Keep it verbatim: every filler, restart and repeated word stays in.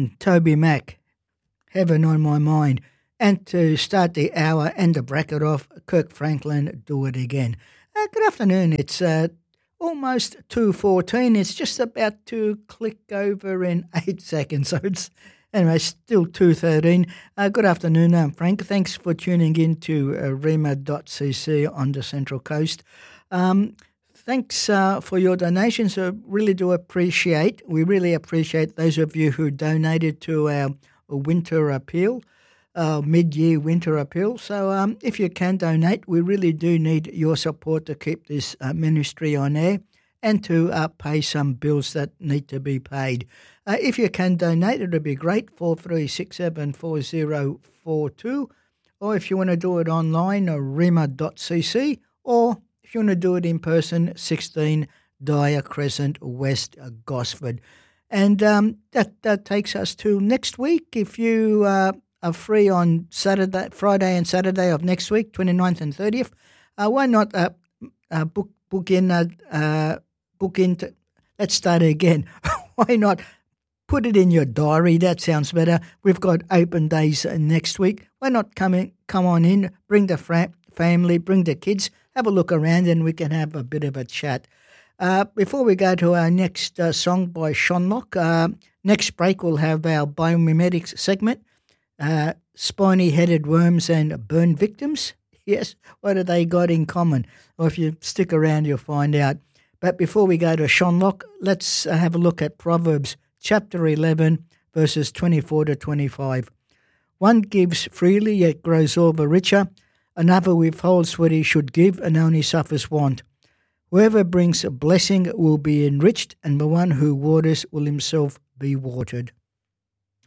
King, Toby Mac, Heaven on My Mind. And to start the hour and the bracket off, Kirk Franklin, Do It Again. Uh, good afternoon. It's uh, almost two fourteen. It's just about to click over in eight seconds. So it's, anyway, still two thirteen. Uh, good afternoon, um, Frank. Thanks for tuning in to uh, rema dot c c on the Central Coast. Um, thanks uh, for your donations. I really do appreciate, we really appreciate those of you who donated to our winter appeal. Uh, mid-year winter appeal. So um, if you can donate, we really do need your support to keep this uh, ministry on air and to uh, pay some bills that need to be paid. Uh, if you can donate, it would be great, four three six seven four zero four two, or if you want to do it online, uh, rema dot c c, or if you want to do it in person, sixteen Dyer Crescent, West uh, Gosford. And um, that, that takes us to next week. If you... Uh, are free on Saturday, Friday and Saturday of next week, twenty-ninth and thirtieth. Uh, why not uh, uh, book book in, uh, uh, book in, to, let's start again. Why not put it in your diary? That sounds better. We've got open days next week. Why not come in, come on in, bring the fra- family, bring the kids, have a look around and we can have a bit of a chat. Uh, before we go to our next uh, song by Shonlock, uh, next break we'll have our biomimetics segment. Uh, spiny-headed worms and burn victims. Yes, what have they got in common? Well, if you stick around, you'll find out. But before we go to Shonlock, let's uh, have a look at Proverbs chapter eleven, verses twenty-four to twenty-five. One gives freely, yet grows all the richer. Another withholds what he should give and only suffers want. Whoever brings a blessing will be enriched, and the one who waters will himself be watered.